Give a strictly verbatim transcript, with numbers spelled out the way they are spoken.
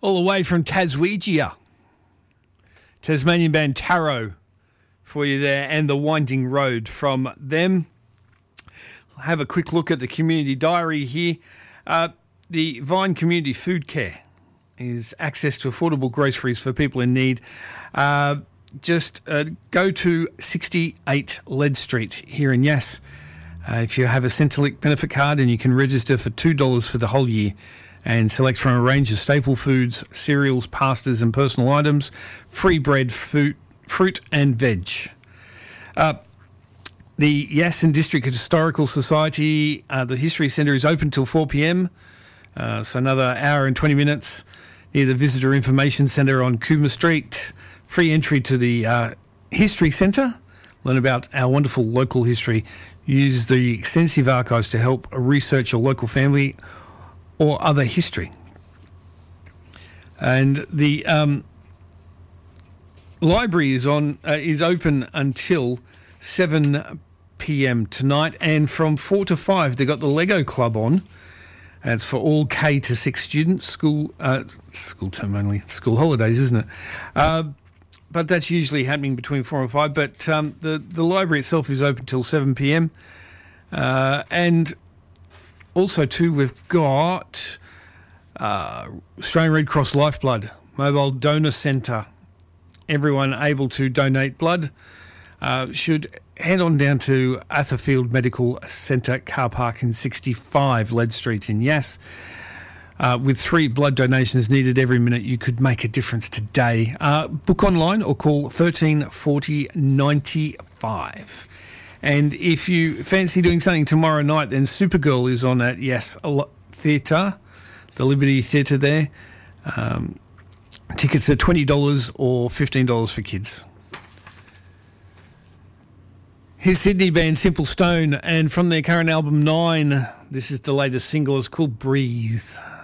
all the way from Taswegia. Tasmanian band Tarot for you there, and The Winding Road from them. Have a quick look at the community diary here. Uh, the Vine Community Food Care is access to affordable groceries for people in need. Uh, just uh, go to sixty-eight Lead Street here in Yass. Uh, if you have a Centrelink benefit card, and you can register for two dollars for the whole year and select from a range of staple foods, cereals, pastas and personal items, free bread, fruit, fruit and veg. Uh, the Yassin District Historical Society, uh, the History Centre is open till four p.m, uh, so another hour and twenty minutes near the Visitor Information Centre on Cooma Street. Free entry to the uh, History Centre. Learn about our wonderful local history. Use the extensive archives to help research your local family or other history. And the um, library is on uh, is open until seven p.m. tonight, and from four to five they've got the Lego Club on. And it's for all K to six students. School uh, school term only. School holidays, isn't it? Uh, but that's usually happening between four and five. But um, the the library itself is open till seven p.m. Uh, and also too, we've got uh, Australian Red Cross Lifeblood Mobile Donor Centre. Everyone able to donate blood uh, should head on down to Atherfield Medical Centre car park in sixty-five Lead Street in Yass. Uh, with three blood donations needed every minute, you could make a difference today. Uh, book online or call thirteen forty ninety-five. And if you fancy doing something tomorrow night, then Supergirl is on at Yass Theatre, the Liberty Theatre there. Um, tickets are twenty dollars or fifteen dollars for kids. Here's Sydney band Simple Stone, and from their current album Nine, this is the latest single. It's called Breathe.